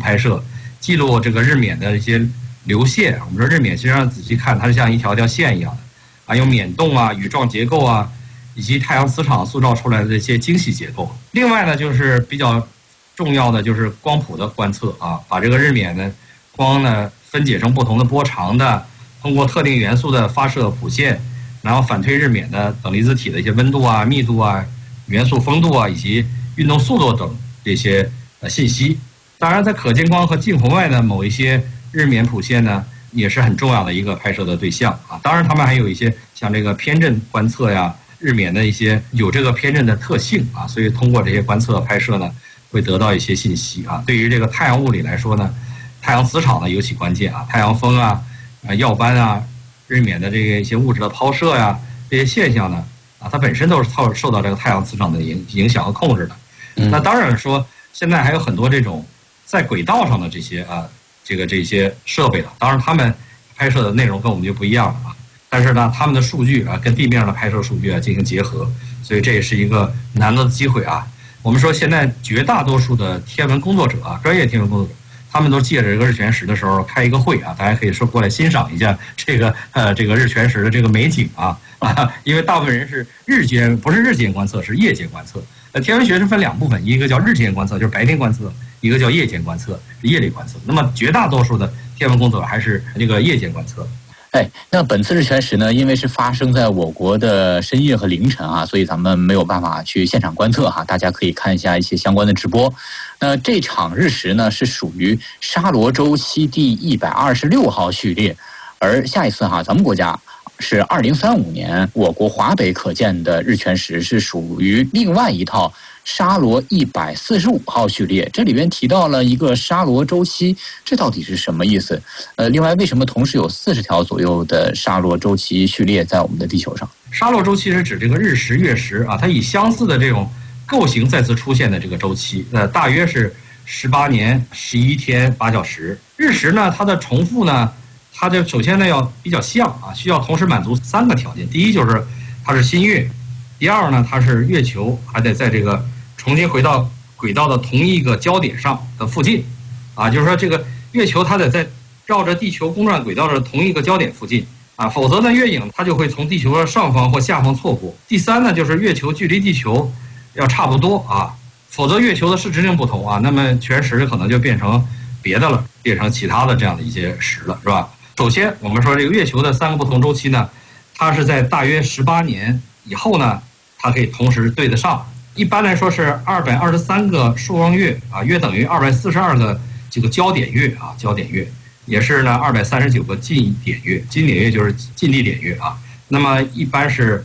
拍摄，记录这个日冕的一些流线。我们说日冕实际上仔细看，它是像一条条线一样的啊，有冕洞啊、羽状结构啊，以及太阳磁场塑造出来的这些精细结构。另外呢，就是比较重要的就是光谱的观测啊，把这个日冕的光呢分解成不同的波长的，通过特定元素的发射谱线，然后反推日冕的等离子体的一些温度啊、密度啊、元素丰度啊以及运动速度等这些信息。当然，在可见光和近红外的某一些日冕谱线呢，也是很重要的一个拍摄的对象啊。当然，他们还有一些像这个偏振观测呀，日冕的一些有这个偏振的特性啊，所以通过这些观测拍摄呢，会得到一些信息啊。对于这个太阳物理来说呢，太阳磁场呢尤其关键啊，太阳风啊、耀斑啊、日冕的这个一些物质的抛射呀，这些现象呢，啊，它本身都是受到这个太阳磁场的影响和控制的。那当然说，现在还有很多这种在轨道上的这些这些设备了，当然他们拍摄的内容跟我们就不一样了啊。但是呢，他们的数据啊跟地面上的拍摄数据啊进行结合，所以这也是一个难得的机会啊。我们说现在绝大多数的天文工作者啊，专业天文工作者，他们都借着这个日全食的时候开一个会啊，大家可以说过来欣赏一下这个日全食的这个美景啊，因为大部分人是不是日间观测，是夜间观测。天文学是分两部分，一个叫日间观测，就是白天观测；一个叫夜间观测，是夜里观测。那么绝大多数的天文工作者还是这个夜间观测。 那本次日全食呢，因为是发生在我国的深夜和凌晨啊，所以咱们没有办法去现场观测哈，大家可以看一下一些相关的直播。那这场日食呢，是属于沙罗周期第126号序列，而下一次哈，咱们国家是2035年我国华北可见的日全食，是属于另外一套沙罗145号序列。这里边提到了一个沙罗周期，这到底是什么意思？另外为什么同时有40条左右的沙罗周期序列在我们的地球上？ 沙罗周期是指这个日食、月食啊，它以相似的这种构型再次出现的这个周期，大约是18年11天8小时。日食呢，它的重复呢，它就首先呢要比较像啊，需要同时满足3个条件。第一就是它是新月，第二呢它是月球还得在这个重新回到轨道的同一个焦点上的附近，啊，就是说这个月球它得在绕着地球公转轨道的同一个焦点附近啊，否则呢月影它就会从地球的上方或下方错过。第三呢就是月球距离地球要差不多啊，否则月球的视直径不同啊，那么全食可能就变成别的了，变成其他的这样的一些食了，是吧？首先我们说这个月球的3个不同周期呢，它是在大约18年以后呢，它可以同时对得上。一般来说是223个朔望月啊，约等于242个这个焦点月啊，焦点月也是呢239个近点月，近点月就是近地点月啊。那么一般是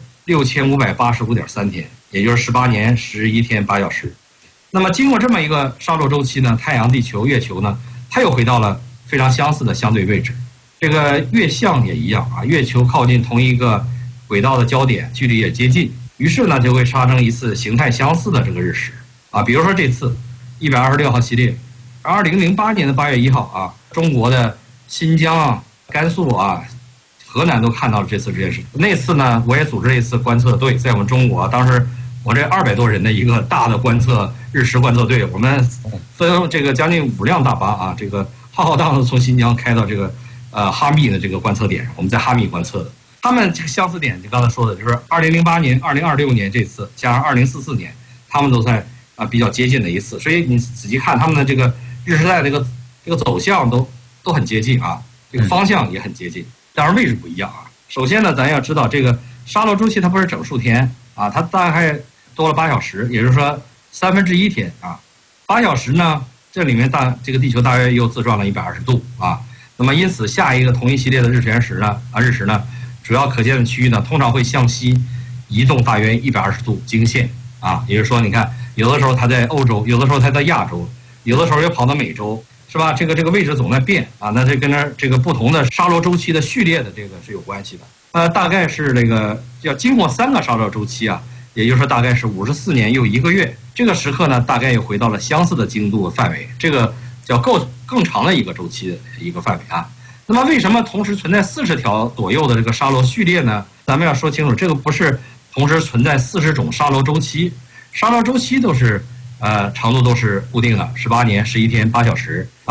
6585.3天，也就是18年11天8小时。那么经过这么一个沙罗周期呢，太阳、地球、月球呢，它又回到了非常相似的相对位置。这个月相也一样啊，月球靠近同一个轨道的焦点，距离也接近。于是呢，就会发生一次形态相似的这个日食啊，比如说这次126号系列，2008年的8月1号啊，中国的新疆啊、甘肃啊、河南都看到了这次日全食。那次呢，我也组织了一次观测队，在我们中国，当时我这200多人的一个大的日食观测队，我们分这个将近5辆大巴啊，这个浩浩荡荡从新疆开到这个哈密的这个观测点，我们在哈密观测的。他们这个相似点，就刚才说的，就是2008年、2026年这次加上2044年，他们都在比较接近的一次。所以你仔细看他们的这个日食带这个走向都很接近啊，这个方向也很接近，当然位置不一样啊。首先呢，咱要知道这个沙罗周期它不是整数天啊，它大概多了8小时，也就是说1/3天啊。8小时呢，这里面这个地球大约又自转了120度啊。那么因此下一个同一系列的日食呢，主要可见的区域呢，通常会向西移动大约120度经线啊，也就是说，你看，有的时候它在欧洲，有的时候它在亚洲，有的时候又跑到美洲，是吧？这个位置总在变啊，那这跟这个不同的沙罗周期的序列的这个是有关系的。大概是这个要经过3个沙罗周期啊，也就是说大概是54年又1个月，这个时刻呢，大概又回到了相似的经度范围，这个叫更长的一个周期的一个范围啊。那么为什么同时存在40条左右的这个沙罗序列呢？咱们要说清楚，这个不是同时存在40种沙罗周期，沙罗周期都是长度都是固定的，18年11天8小时。